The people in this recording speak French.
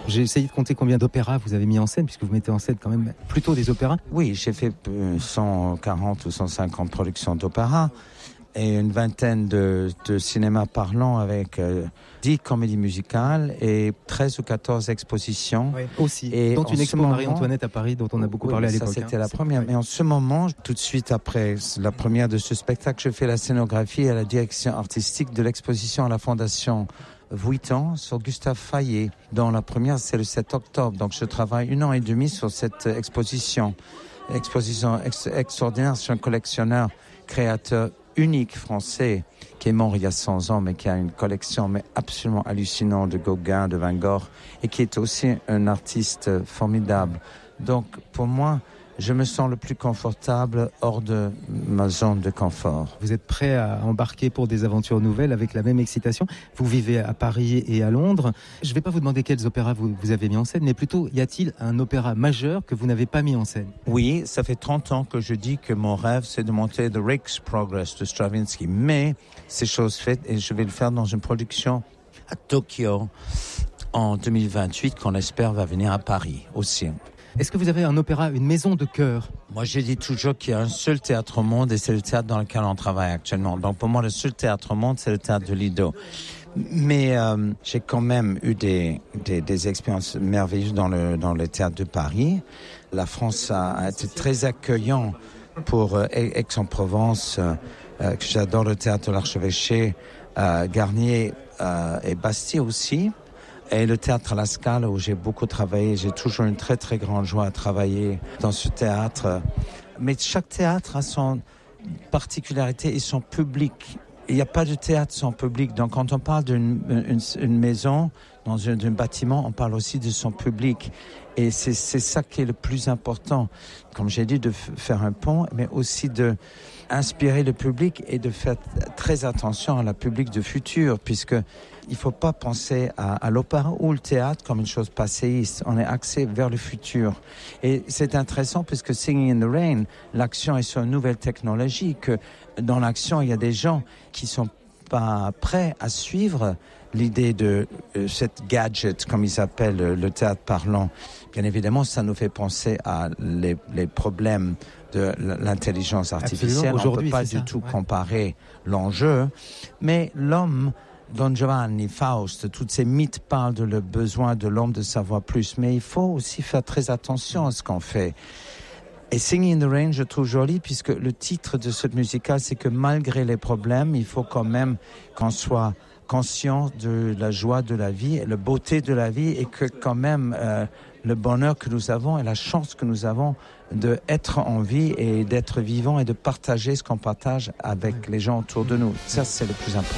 J'ai essayé de compter combien d'opéras vous avez mis en scène, puisque vous mettez en scène quand même plutôt des opéras. Oui, j'ai fait 140 ou 150 productions d'opéra et une vingtaine de cinéma parlant avec 10 comédies musicales et 13 ou 14 expositions. Oui, aussi, et dont une expo Marie-Antoinette à Paris, dont on a beaucoup parlé à l'époque. Ça, c'était la première. Mais en ce moment, tout de suite après la première de ce spectacle, je fais la scénographie et la direction artistique de l'exposition à la Fondation Vuitton sur Gustave Fayet, dont la première c'est le 7 octobre. Donc je travaille 1 an et demi sur cette exposition. Exposition extraordinaire sur un collectionneur, créateur unique français qui est mort il y a 100 ans mais qui a une collection absolument hallucinante de Gauguin, de Van Gogh et qui est aussi un artiste formidable. Donc pour moi, je me sens le plus confortable hors de ma zone de confort. Vous êtes prêt à embarquer pour des aventures nouvelles avec la même excitation. Vous vivez à Paris et à Londres. Je ne vais pas vous demander quels opéras vous avez mis en scène, mais plutôt, y a-t-il un opéra majeur que vous n'avez pas mis en scène ? Oui, ça fait 30 ans que je dis que mon rêve, c'est de monter The Rake's Progress de Stravinsky. Mais c'est chose faite et je vais le faire dans une production à Tokyo en 2028 qu'on espère va venir à Paris aussi. Est-ce que vous avez un opéra, une maison de cœur ? Moi, je dis toujours qu'il y a un seul théâtre au monde et c'est le théâtre dans lequel on travaille actuellement. Donc, pour moi, le seul théâtre au monde, c'est le théâtre de Lido. Mais j'ai quand même eu des expériences merveilleuses dans le théâtre de Paris. La France a été très accueillant pour Aix-en-Provence. J'adore le théâtre de l'Archevêché, Garnier et Bastille aussi. Et le théâtre à la Scala où j'ai beaucoup travaillé, j'ai toujours une très très grande joie à travailler dans ce théâtre. Mais chaque théâtre a son particularité et son public. Il n'y a pas de théâtre sans public. Donc quand on parle d'une maison, dans un bâtiment, on parle aussi de son public. Et c'est ça qui est le plus important. Comme j'ai dit, de faire un pont, mais aussi de inspirer le public et de faire très attention à la public du futur, puisque il faut pas penser à l'opéra ou le théâtre comme une chose passéiste. On est axé vers le futur. Et c'est intéressant puisque Singing in the Rain, l'action est sur une nouvelle technologie, que dans l'action, il y a des gens qui sont pas prêts à suivre l'idée de cette gadget, comme ils appellent le théâtre parlant. Bien évidemment, ça nous fait penser à les problèmes de l'intelligence artificielle. On ne peut pas du tout comparer l'enjeu, mais l'homme, Don Giovanni, Faust, tous ces mythes parlent de le besoin de l'homme de savoir plus, mais il faut aussi faire très attention à ce qu'on fait. Et Singing in the Rain, je trouve joli, puisque le titre de cette musicale, c'est que malgré les problèmes, il faut quand même qu'on soit conscient de la joie de la vie, la beauté de la vie, et que quand même le bonheur que nous avons et la chance que nous avons d'être en vie et d'être vivant et de partager ce qu'on partage avec les gens autour de nous. Ça, c'est le plus important.